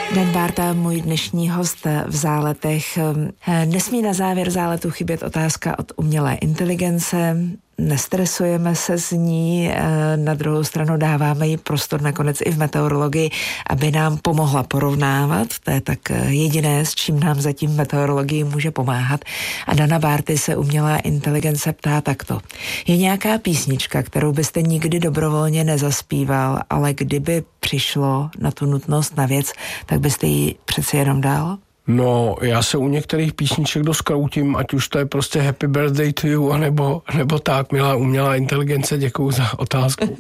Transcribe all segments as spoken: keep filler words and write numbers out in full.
Dan Bárta, můj dnešní host v Záletech. Nesmí na závěr Záletu chybět otázka od umělé inteligence. Nestresujeme se z ní, na druhou stranu dáváme jí prostor nakonec i v meteorologii, aby nám pomohla porovnávat. To je tak jediné, s čím nám zatím meteorologii může pomáhat. A Dana Bárty se umělá inteligence ptá takto. Je nějaká písnička, kterou byste nikdy dobrovolně nezaspíval, ale kdyby přišlo na tu nutnost, na věc, tak byste ji přeci jenom dal? No, já se u některých písniček dost kroutím, ať už to je prostě Happy Birthday to you, anebo, nebo tak, milá umělá inteligence, děkuju za otázku.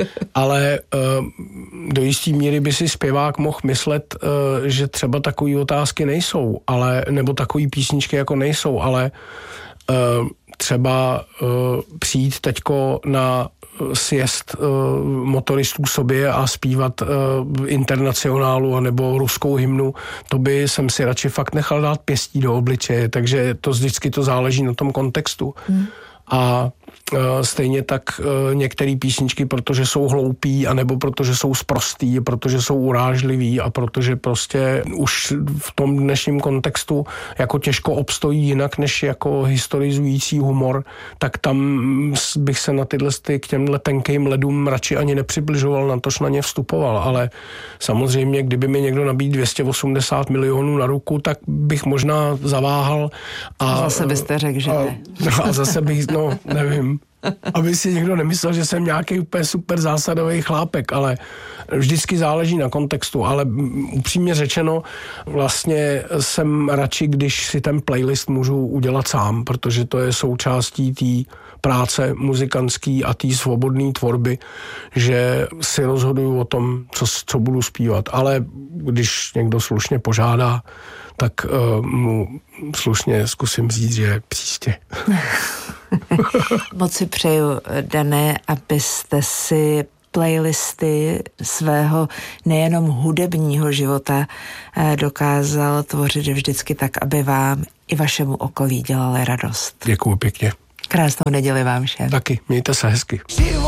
Ale uh, do jistý míry by si zpěvák mohl myslet, uh, že třeba takový otázky nejsou, ale, nebo takový písničky jako nejsou, ale uh, třeba uh, přijít teďko na sjezd uh, motoristů sobě a zpívat uh, internacionálu nebo ruskou hymnu, to by jsem si radši fakt nechal dát pěstí do obličeje, takže to vždycky to záleží na tom kontextu. Hmm. A uh, stejně tak uh, některé písničky, protože jsou hloupí, anebo protože jsou sprostý, protože jsou urážlivý a protože prostě už v tom dnešním kontextu jako těžko obstojí jinak než jako historizující humor, tak tam bych se na tyhle k těmhle tenkým ledům radši ani nepřibližoval, natož na ně vstupoval, ale samozřejmě, kdyby mi někdo nabídl dvě stě osmdesát milionů na ruku, tak bych možná zaváhal. A zase byste řekl, že ne. A, a zase bych, no, nevím, aby si někdo nemyslel, že jsem nějaký úplně super zásadový chlápek, ale vždycky záleží na kontextu, ale upřímně řečeno, vlastně jsem radši, když si ten playlist můžu udělat sám, protože to je součástí té práce muzikantský a té svobodné tvorby, že si rozhoduju o tom, co, co budu zpívat. Ale když někdo slušně požádá, tak uh, mu slušně zkusím říct, že příště. Moc si přeju, Dané, abyste si playlisty svého nejenom hudebního života dokázal tvořit vždycky tak, aby vám i vašemu okolí dělali radost. Děkuju pěkně. Krásnou neděli vám všem. Taky, mějte se hezky.